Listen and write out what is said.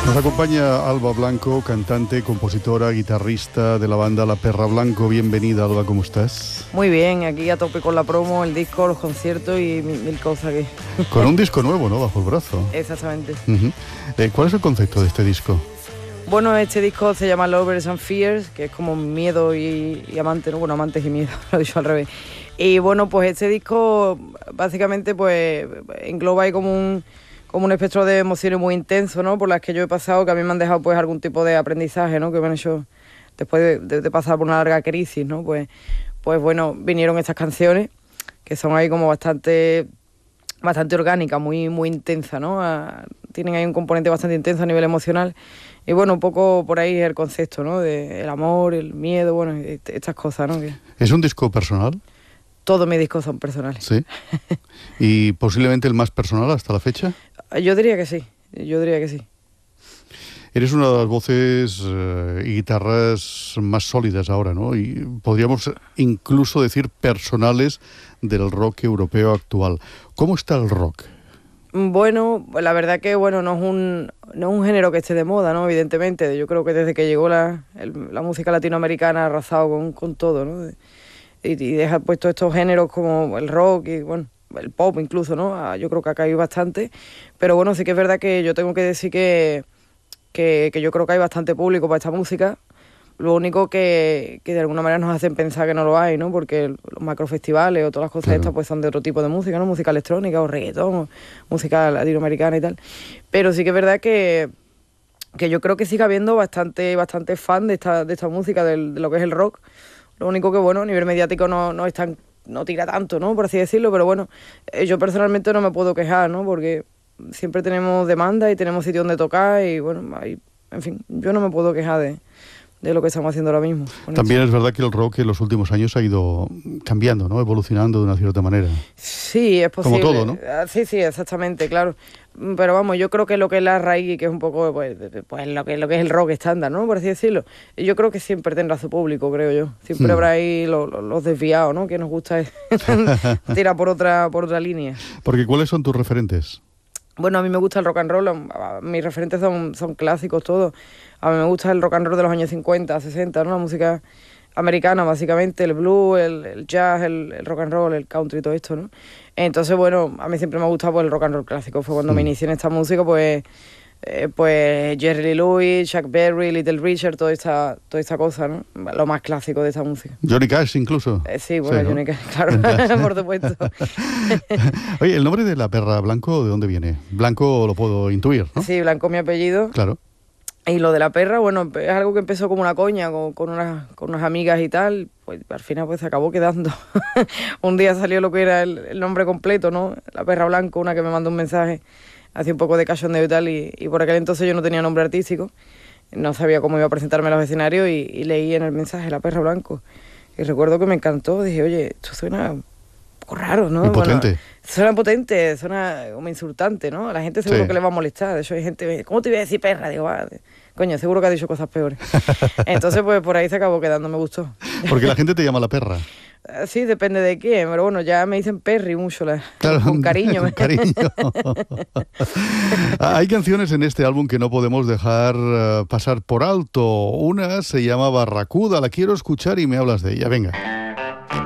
Nos acompaña Alba Blanco, cantante, compositora, guitarrista de la banda La Perra Blanco. Bienvenida, Alba, ¿cómo estás? Muy bien, aquí a tope con la promo, el disco, los conciertos y mil cosas aquí. Con un disco nuevo, ¿no?, bajo el brazo. Exactamente. ¿Cuál es el concepto de este disco? Bueno, este disco se llama Lovers and Fears, que es como miedo y amante, ¿no? Bueno, amantes y miedo, lo he dicho al revés. Y bueno, pues este disco básicamente pues engloba ahí como un espectro de emociones muy intenso, ¿no? Por las que yo he pasado, que a mí me han dejado pues algún tipo de aprendizaje, ¿no? Que me han hecho después de pasar por una larga crisis, ¿no? Pues bueno, vinieron estas canciones que son ahí como bastante orgánicas, muy intensas, ¿no? Tienen ahí un componente bastante intenso a nivel emocional. Y bueno, un poco por ahí el concepto, ¿no? De el amor, el miedo, bueno, estas cosas, ¿no? ¿Es un disco personal? Todos mis discos son personales. Sí. ¿Y posiblemente el más personal hasta la fecha? Yo diría que sí. Eres una de las voces y guitarras más sólidas ahora, ¿no? Y podríamos incluso decir personales del rock europeo actual. ¿Cómo está el rock? Bueno, la verdad que bueno, no es un género que esté de moda, ¿no? Evidentemente. Yo creo que desde que llegó la música latinoamericana ha arrasado con todo, ¿no? Y deja puesto estos géneros como el rock y bueno, el pop incluso, ¿no? Yo creo que ha caído bastante. Pero bueno, sí que es verdad que yo tengo que decir que yo creo que hay bastante público para esta música. Lo único que de alguna manera nos hacen pensar que no lo hay, ¿no? Porque los macrofestivales o todas las cosas Claro. estas pues son de otro tipo de música, ¿no? Música electrónica o reggaetón o música latinoamericana y tal. Pero sí que es verdad que yo creo que sigue habiendo bastante fan de esta música, de lo que es el rock. Lo único que, bueno, a nivel mediático no tira tanto, ¿no? Por así decirlo, pero bueno, yo personalmente no me puedo quejar, ¿no? Porque siempre tenemos demanda y tenemos sitio donde tocar y bueno, en fin, yo no me puedo quejar de lo que estamos haciendo ahora mismo. También es verdad que el rock en los últimos años ha ido cambiando, ¿no? Evolucionando de una cierta manera. Sí, es posible. Como todo, ¿no? Sí, exactamente, claro. Pero vamos, yo creo que lo que es la raíz, que es un poco pues lo que es el rock estándar, ¿no? Por así decirlo. Yo creo que siempre tendrá su público, creo yo. Siempre habrá ahí los desviados, ¿no? Que nos gusta tirar por otra línea. Porque ¿cuáles son tus referentes? Bueno, a mí me gusta el rock and roll, mis referentes son clásicos todos. A mí me gusta el rock and roll de los años 50, 60, ¿no? La música americana, básicamente, el blues, el jazz, el rock and roll, el country, todo esto, ¿no? Entonces, bueno, a mí siempre me ha gustado pues, el rock and roll clásico. Fue cuando me inicié en esta música, pues Jerry Lee Lewis, Chuck Berry, Little Richard, toda esta cosa, ¿no? Lo más clásico de esta música. Johnny Cash incluso. Sí, bueno, sí, ¿no? Johnny Cash, claro, por supuesto. Oye, ¿el nombre de La Perra Blanco de dónde viene? Blanco lo puedo intuir, ¿no? Sí, Blanco mi apellido. Claro. Y lo de la perra, bueno, es algo que empezó como una coña con unas amigas y tal, pues al final pues se acabó quedando. Un día salió lo que era el nombre completo, ¿no? La Perra Blanco, una que me mandó un mensaje, hacía un poco de cachondeo y tal, y por aquel entonces yo no tenía nombre artístico, no sabía cómo iba a presentarme a los escenarios y leí en el mensaje La Perra Blanco. Y recuerdo que me encantó, dije, oye, esto suena un poco raro, ¿no? Potente. Bueno, suena potente, suena como insultante, ¿no? A la gente seguro que le va a molestar. De hecho, hay gente, ¿cómo te iba a decir perra? Digo, coño, seguro que ha dicho cosas peores. Entonces, pues por ahí se acabó quedando, me gustó. Porque la gente te llama La Perra. Sí, depende de quién, pero bueno, ya me dicen Perry mucho, claro, con cariño. Con cariño. Hay canciones en este álbum que no podemos dejar pasar por alto. Una se llama Barracuda, la quiero escuchar y me hablas de ella. Venga.